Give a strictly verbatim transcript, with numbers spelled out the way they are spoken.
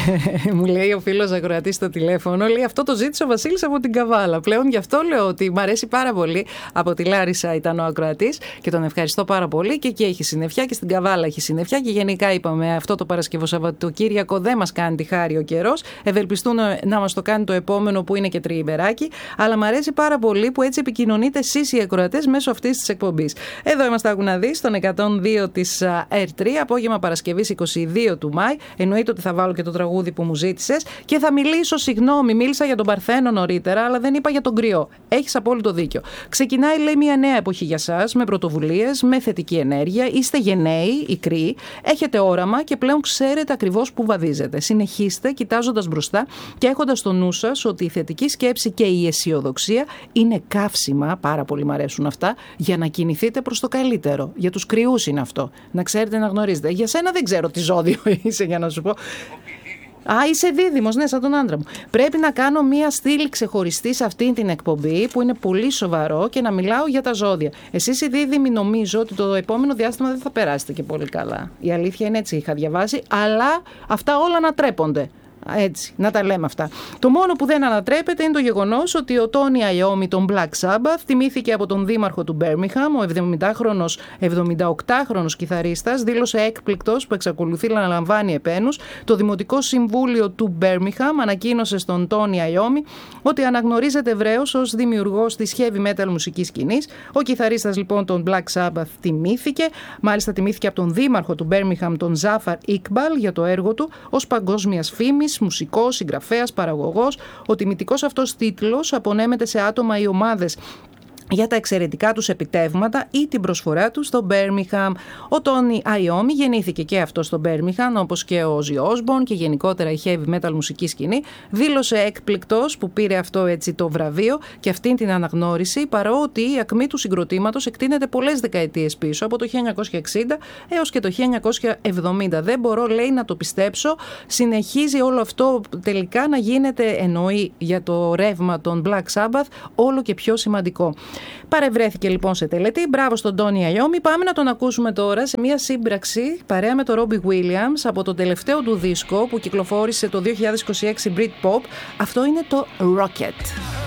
Μου λέει ο φίλος ακροατής στο τηλέφωνο, λέει αυτό το ζήτησε ο Βασίλης από την Καβάλα. Πλέον γι' αυτό λέω ότι μου αρέσει πάρα πολύ. Από τη Λάρισα ήταν ο ακροατής και τον ευχαριστώ πάρα πολύ. Και εκεί έχει συννεφιά και στην Καβάλα έχει συννεφιά. Και γενικά είπαμε αυτό το Παρασκευό Σαββατοκύριακο δεν μας κάνει τη χάρη ο καιρός. Ευελπιστούν να μας το κάνει το επόμενο που είναι και τριημεράκι. Αλλά μου αρέσει πάρα πολύ που έτσι επικοινωνείτε εσείς οι ακροατές μέσω αυτής της εκπομπής. Εδώ είμαστε, άκου να δεις, στον εκατόν δύο της ερ τρία, απόγευμα Παρασκευής είκοσι δύο του Μάη. Εννοείται ότι θα βάλω και το τραγούδι που μου ζήτησες και θα μιλήσω, συγγνώμη, μίλησα για τον Παρθένο νωρίτερα, αλλά δεν είπα για τον Κρυό. Έχεις απόλυτο δίκιο. Ξεκινάει, λέει, μια νέα εποχή για σας, με πρωτοβουλίες, με θετική ενέργεια. Είστε γενναίοι, οι Κρυοί, έχετε όραμα και πλέον ξέρετε ακριβώς που βαδίζετε. Συνεχίστε κοιτάζοντας μπροστά και έχοντας στο νου σας ότι η θετική σκέψη και η αισιοδοξία είναι καύσιμα, πάρα πολύ μ' αρέσουν αυτά, για να κινηθείτε προς το καλύτερο. Για τους Κρυούς είναι αυτό. Να ξέρετε, να γνωρίζετε. Για σένα δεν ξέρω τι ζώδιο είσαι, για να σου πω. Α, είσαι δίδυμος, ναι, σαν τον άντρα μου. Πρέπει να κάνω μία στήλη ξεχωριστή σε αυτή την εκπομπή που είναι πολύ σοβαρό και να μιλάω για τα ζώδια. Εσείς οι δίδυμοι νομίζω ότι το επόμενο διάστημα δεν θα περάσετε και πολύ καλά. Η αλήθεια είναι έτσι, είχα διαβάσει, αλλά αυτά όλα ανατρέπονται. Έτσι, να τα λέμε αυτά. Το μόνο που δεν ανατρέπεται είναι το γεγονός ότι ο Τόνι Iommi, τον Black Sabbath, τιμήθηκε από τον δήμαρχο του Μπέρμιγχαμ. Ο εβδομηντάχρονος, εβδομηνταοκτάχρονος κιθαρίστας δήλωσε έκπληκτος που εξακολουθεί να λαμβάνει επένους. Το Δημοτικό Συμβούλιο του Μπέρμιγχαμ ανακοίνωσε στον Τόνι Iommi ότι αναγνωρίζεται ευρέως ως δημιουργός της heavy metal μουσικής σκηνής. Ο κιθαρίστας λοιπόν τον Black Sabbath τιμήθηκε. Μάλιστα τιμήθηκε από τον δήμαρχο του Μπέρμιγχαμ, τον Ζάφαρ Ικμπαλ, για το έργο του ως παγκόσμιας φήμης. Μουσικός, συγγραφέας, παραγωγός. Ο τιμητικός αυτός τίτλος απονέμεται σε άτομα ή ομάδες για τα εξαιρετικά τους επιτεύγματα ή την προσφορά του στο Μπέρμιγχαμ. Ο Τόνι Iommi γεννήθηκε και αυτό στο Μπέρμιγχαμ, όπως και ο Όζι Όσμπορν και γενικότερα η heavy metal μουσική σκηνή. Δήλωσε έκπληκτος που πήρε αυτό έτσι το βραβείο και αυτή την αναγνώριση, παρότι η ακμή του συγκροτήματος εκτείνεται πολλές δεκαετίες πίσω, από το χίλια εννιακόσια εξήντα έως και το χίλια εννιακόσια εβδομήντα. Δεν μπορώ, λέει, να το πιστέψω. Συνεχίζει όλο αυτό τελικά να γίνεται, εννοεί για το ρεύμα των Black Sabbath, όλο και πιο σημαντικό. Παρευρέθηκε λοιπόν σε τελετή. Μπράβο στον Τόνι Iommi. Πάμε να τον ακούσουμε τώρα σε μια σύμπραξη παρέα με τον Ρόμπι Williams από το τελευταίο του δίσκο που κυκλοφόρησε το δύο χιλιάδες είκοσι έξι Britpop. Αυτό είναι το Rocket.